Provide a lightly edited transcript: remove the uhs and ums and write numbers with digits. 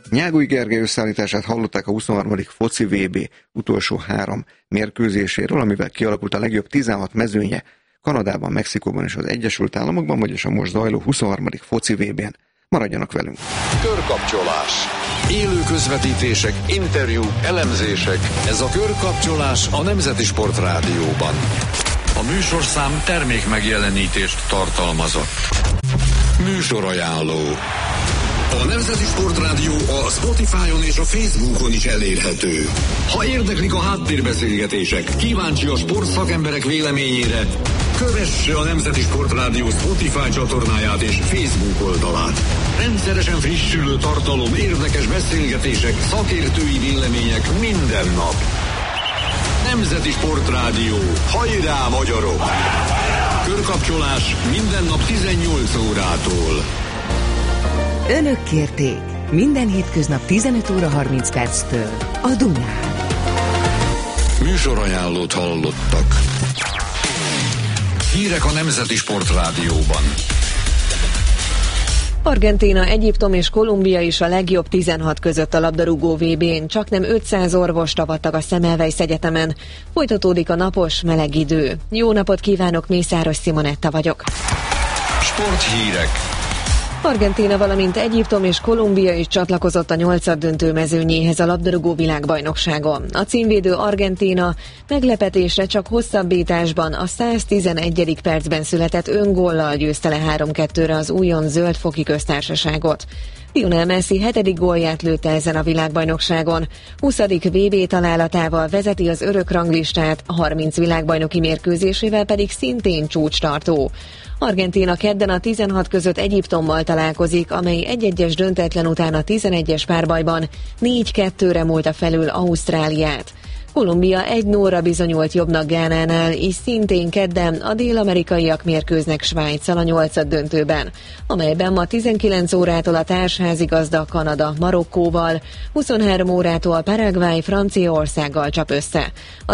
Nyágui Gergely összeállítását hallották a 23. foci VB utolsó 3 mérkőzéséről, amivel kialakult a legjobb 16 mezőnye Kanadában, Mexikóban és az Egyesült Államokban, vagyis a most zajló 23. foci VB-n. Maradjanak velünk! Körkapcsolás. Élő közvetítések, interjúk, elemzések. Ez a Körkapcsolás a Nemzeti Sport Rádióban. A műsorszám termék megjelenítést tartalmazott. Műsorajánló. A Nemzeti Sport Rádió a Spotify-on és a Facebookon is elérhető. Ha érdeklik a háttérbeszélgetések, kíváncsi a sportszakemberek véleményére, kövesse a Nemzeti Sport Rádió Spotify csatornáját és Facebook oldalát. Rendszeresen frissülő tartalom, érdekes beszélgetések, szakértői vélemények minden nap. Nemzeti Sport Rádió. Hajrá, magyarok! Körkapcsolás minden nap 18 órától. Önök kérték, minden hétköznap 15 óra 30 perctől a Dunán. Műsorajánlót hallottak. Hírek a Nemzeti Sport Rádióban. Argentína, Egyiptom és Kolumbia is a legjobb 16 között a labdarúgó VB-n, csaknem 500 orvost avattak a Semmelweis Egyetemen. Folytatódik a napos, meleg idő. Jó napot kívánok, Mészáros Simonetta vagyok. Sporthírek. Argentína, valamint Egyiptom és Kolumbia is csatlakozott a 8-döntő mezőnyéhez a labdarúgó világbajnokságon. A címvédő Argentína meglepetésre csak hosszabbításban a 111. percben született öngóllal győzte le 3-2-re az újon Zöld-foki Köztársaságot. Lionel Messi 7. gólját lőtte ezen a világbajnokságon. 20. VB találatával vezeti az örök ranglistát, a 30 világbajnoki mérkőzésével pedig szintén csúcstartó. Argentína kedden a 16 között Egyiptommal találkozik, amely 1-1-es döntetlen után a 11-es párbajban 4-2-re múlta felül Ausztráliát. Kolumbia 1-0-ra bizonyult jobbnak Gánánál, és szintén kedden a dél-amerikaiak mérkőznek Svájccal a 8-döntőben, amelyben ma 19 órától a társházigazda Kanada Marokkóval, 23 órától Paraguay Franciaországgal csap össze.